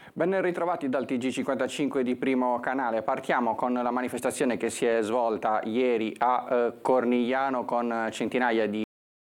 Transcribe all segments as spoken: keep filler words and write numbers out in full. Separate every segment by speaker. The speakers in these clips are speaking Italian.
Speaker 1: Ben ritrovati dal T G cinquantacinque di Primo Canale. Partiamo con la manifestazione che si è svolta ieri a eh, Cornigliano con centinaia di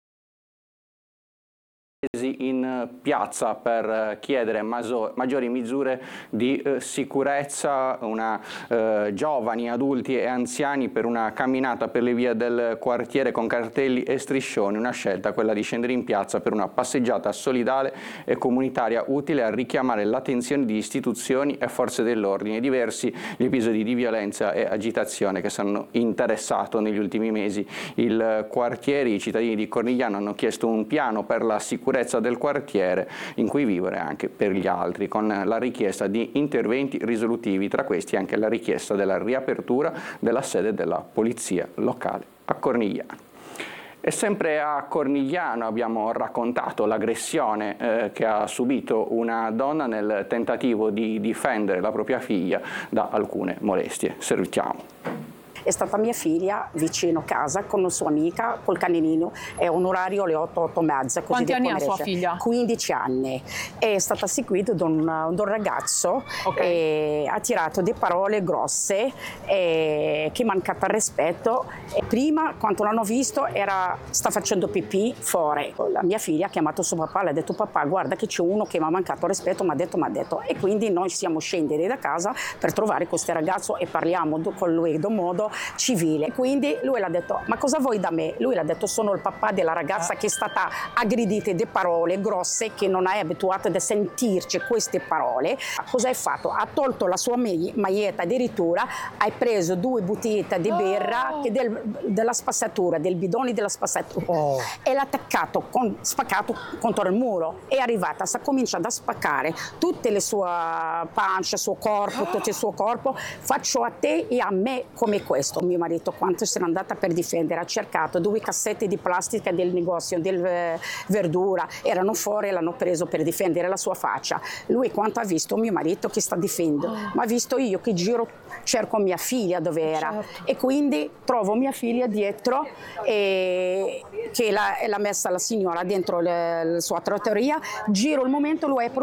Speaker 1: in piazza per chiedere maggiori misure di eh, sicurezza, una, eh, giovani, adulti e anziani, per una camminata per le vie del quartiere con cartelli e striscioni, una scelta, quella di scendere in piazza per una passeggiata solidale e comunitaria utile a richiamare l'attenzione di istituzioni e forze dell'ordine. Diversi gli episodi di violenza e agitazione che hanno interessato negli ultimi mesi il quartiere. I cittadini di Cornigliano hanno chiesto un piano per la sicurezza del quartiere in cui vivere anche per gli altri, con la richiesta di interventi risolutivi, tra questi anche la richiesta della riapertura della sede della polizia locale a Cornigliano. E sempre a Cornigliano abbiamo raccontato l'aggressione eh, che ha subito una donna nel tentativo di difendere la propria figlia da alcune molestie. Serviamo.
Speaker 2: È stata mia figlia vicino casa con una sua amica col caninino, è un orario alle otto, otto e mezza.
Speaker 3: Quanti anni ha sua figlia?
Speaker 2: quindici anni. È stata seguita da un, da un ragazzo, okay. E ha tirato delle parole grosse e, che mancata al rispetto. E prima, quando l'hanno visto, era, sta facendo pipì fuori. La mia figlia ha chiamato suo papà, le ha detto: papà, guarda che c'è uno che mi ha mancato al rispetto, mi ha detto, mi ha detto. E quindi noi siamo scendere da casa per trovare questo ragazzo e parliamo con lui in modo civile. Quindi lui l'ha detto: ma cosa vuoi da me? Lui l'ha detto: sono il papà della ragazza che è stata aggredita di parole grosse, che non è abituata a sentirci queste parole. Cosa hai fatto? Ha tolto la sua maglietta, addirittura hai preso due bottigliette di birra oh. che del, della spazzatura, del bidone della spazzatura oh. e l'ha attaccato, con, spaccato contro il muro. È arrivata, sta cominciando a spaccare tutte le sue pancia, il suo corpo, tutto il suo corpo. Faccio a te e a me come questo. Mio marito, quanto se n'è andata per difendere, ha cercato due cassette di plastica del negozio del eh, verdura, erano fuori e l'hanno preso per difendere la sua faccia. Lui, quanto ha visto mio marito che sta difendendo, oh. ma ha visto io che giro, cerco mia figlia dove era, certo. E quindi trovo mia figlia dietro e che l'ha messa la signora dentro le, la sua trattoria, giro il momento, lui è